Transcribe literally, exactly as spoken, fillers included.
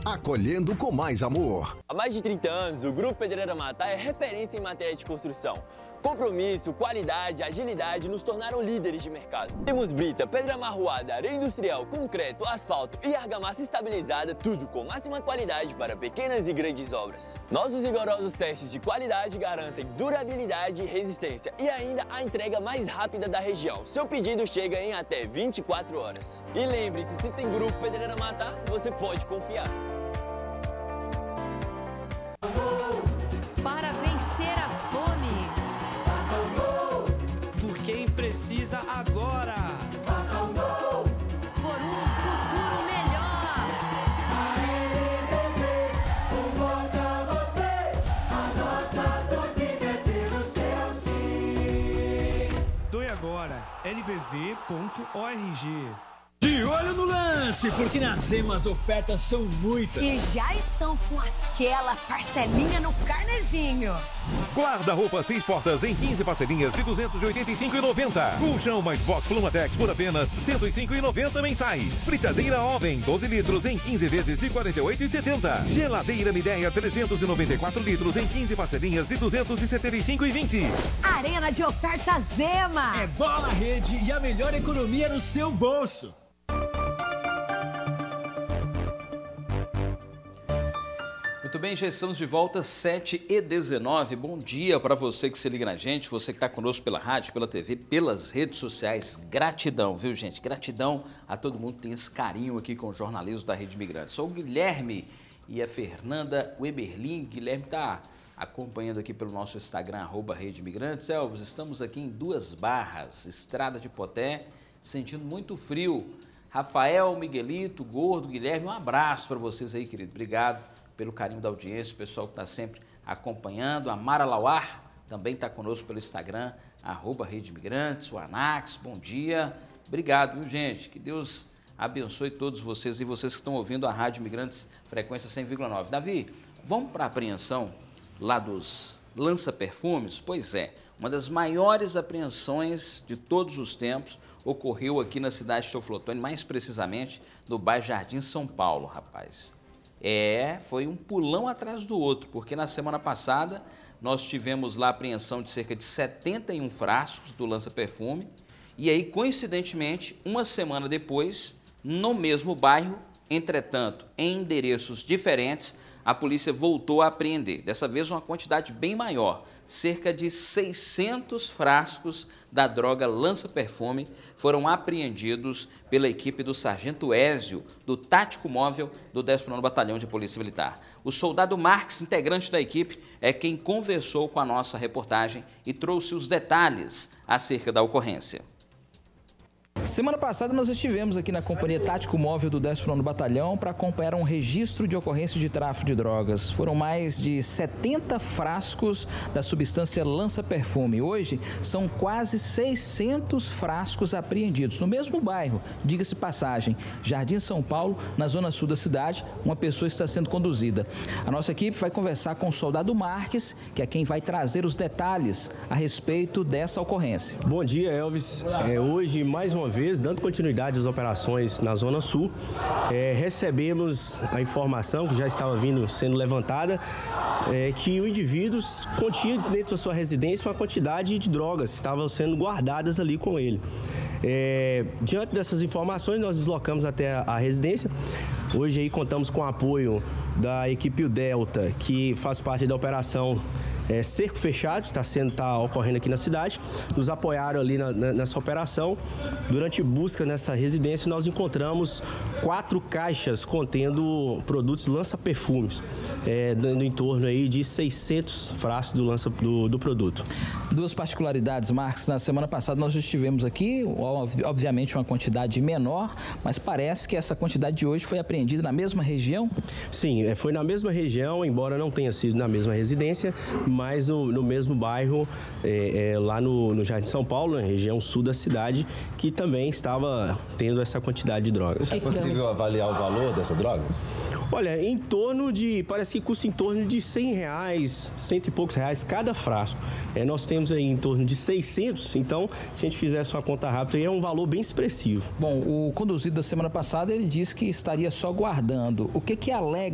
acolhendo com mais amor. Há mais de trinta anos, o Grupo Pedreira Matá é referência em matéria de construção. Compromisso, qualidade, agilidade nos tornaram líderes de mercado. Temos brita, pedra amarroada, areia industrial, concreto, asfalto e argamassa estabilizada, tudo com máxima qualidade para pequenas e grandes obras. Nossos rigorosos testes de qualidade garantem durabilidade e resistência e ainda a entrega mais rápida da região. Seu pedido chega em até vinte e quatro horas. E lembre-se, se tem Grupo Pedreira Matá, você pode confiar. Para vencer a fome. Faça um gol. Por quem precisa agora. Faça um gol. Por um futuro melhor. A N B V convoca você. A nossa torcida é pelo seu sim. Doe agora. N B V ponto org. De olho no lance, porque na Zema as ofertas são muitas. E já estão com aquela parcelinha no carnezinho. Guarda-roupa seis portas em quinze parcelinhas de duzentos e oitenta e cinco reais e noventa centavos. Colchão mais box Plumatex por apenas cento e cinco reais e noventa centavos mensais. Fritadeira Oven doze litros em quinze vezes de quarenta e oito reais e setenta centavos. Geladeira Midea trezentos e noventa e quatro litros em quinze parcelinhas de duzentos e setenta e cinco reais e vinte centavos. Arena de oferta Zema. É bola na rede e a melhor economia no seu bolso. Muito bem, já estamos de volta, sete e dezenove. Bom dia para você que se liga na gente, você que está conosco pela rádio, pela T V, pelas redes sociais. Gratidão, viu, gente? Gratidão a todo mundo que tem esse carinho aqui com o jornalismo da Rede Imigrante. Sou o Guilherme e a Fernanda Weberlin. Guilherme está acompanhando aqui pelo nosso Instagram, arroba Rede Imigrantes. Elvis, estamos aqui em Duas Barras, Estrada de Poté, sentindo muito frio. Rafael, Miguelito, Gordo, Guilherme, um abraço para vocês aí, querido. Obrigado pelo carinho da audiência, o pessoal que está sempre acompanhando. A Mara Lauar também está conosco pelo Instagram, arroba Rede Imigrantes, o Anax, bom dia. Obrigado, viu, gente? Que Deus abençoe todos vocês e vocês que estão ouvindo a Rádio Imigrantes, frequência cem vírgula nove. Davi, vamos para a apreensão lá dos lança-perfumes? Pois é, uma das maiores apreensões de todos os tempos ocorreu aqui na cidade de Teoflotone, mais precisamente no bairro Jardim São Paulo, rapaz. É, foi um pulão atrás do outro, porque na semana passada nós tivemos lá a apreensão de cerca de setenta e um frascos do lança-perfume e aí, coincidentemente, uma semana depois, no mesmo bairro, entretanto, em endereços diferentes, a polícia voltou a apreender, dessa vez uma quantidade bem maior, cerca de seiscentos frascos da droga lança-perfume foram apreendidos pela equipe do Sargento Ézio, do Tático Móvel do décimo nono Batalhão de Polícia Militar. O soldado Marques, integrante da equipe, é quem conversou com a nossa reportagem e trouxe os detalhes acerca da ocorrência. Semana passada nós estivemos aqui na Companhia Tático Móvel do décimo nono Batalhão para acompanhar um registro de ocorrência de tráfico de drogas. Foram mais de setenta frascos da substância lança-perfume. Hoje são quase seiscentos frascos apreendidos no mesmo bairro, diga-se passagem, Jardim São Paulo, na zona sul da cidade. Uma pessoa está sendo conduzida. A nossa equipe vai conversar com o soldado Marques, que é quem vai trazer os detalhes a respeito dessa ocorrência. Bom dia, Elvis. É, hoje, mais uma vez, vez, dando continuidade às operações na Zona Sul, é, recebemos a informação que já estava vindo sendo levantada, é, que o indivíduo continha dentro da sua residência uma quantidade de drogas que estavam sendo guardadas ali com ele. É, diante dessas informações, nós deslocamos até a, a residência. Hoje aí contamos com o apoio da equipe Delta, que faz parte da operação É, Cerco Fechado, está sendo tá ocorrendo aqui na cidade. Nos apoiaram ali na, na, nessa operação. Durante busca nessa residência, nós encontramos quatro caixas contendo produtos lança-perfumes, é, no entorno aí de seiscentos frascos do, lança, do, do produto. Duas particularidades, Marcos. Na semana passada nós estivemos aqui, obviamente uma quantidade menor, mas parece que essa quantidade de hoje foi apreendida na mesma região? Sim, foi na mesma região, embora não tenha sido na mesma residência, mas no, no mesmo bairro, é, é, lá no, no Jardim São Paulo, na região sul da cidade, que também estava tendo essa quantidade de drogas. É possível avaliar o valor dessa droga? Olha, em torno de, parece que custa em torno de cem reais, cento e poucos reais cada frasco. É, nós temos aí em torno de seiscentos, então, se a gente fizesse uma conta rápida, aí é um valor bem expressivo. Bom, o conduzido da semana passada, ele disse que estaria só guardando. O que que alega